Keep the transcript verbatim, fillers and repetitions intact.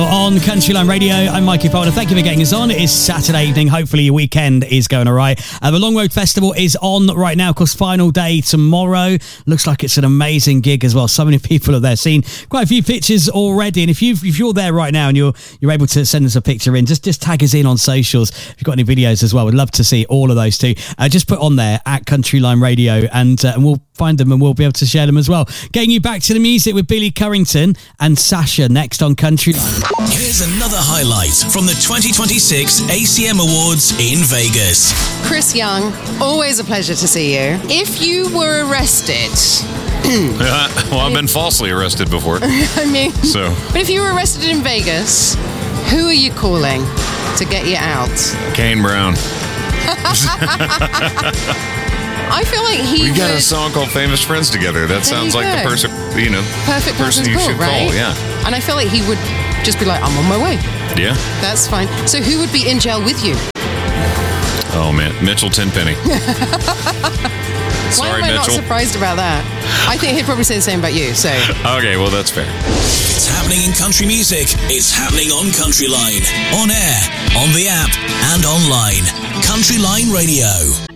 On Countryline Radio, I'm Mikey Folder. Thank you for getting us on. It is Saturday evening. Hopefully your weekend is going all right. Uh, the Long Road Festival is on right now. Of course, final day tomorrow. Looks like it's an amazing gig as well. So many people are there. Seen quite a few pictures already. And if, you've, if you're there right now and you're you're able to send us a picture in, just, just tag us in on socials. If you've got any videos as well, we'd love to see all of those too. Uh, just put on there at Countryline Radio and, uh, and we'll find them and we'll be able to share them as well. Getting you back to the music with Billy Currington and Sasha next on Countryline. Here's another highlight from the twenty twenty-six A C M Awards in Vegas. Chris Young, always a pleasure to see you. If you were arrested... uh, well, I've been falsely arrested before. I mean... So. But if you were arrested in Vegas, who are you calling to get you out? Kane Brown. I feel like he We got would... a song called Famous Friends Together. That There sounds you like go. the person, you know, Perfect person person to you call, should right? call, yeah. And I feel like he would just be like, I'm on my way. Yeah. That's fine. So who would be in jail with you? Oh, man. Mitchell Tenpenny. Why Sorry, am I not Mitchell. surprised about that? I think he'd probably say the same about you, so... Okay, well, that's fair. It's happening in country music. It's happening on Countryline. On air, on the app, and online. Countryline Radio.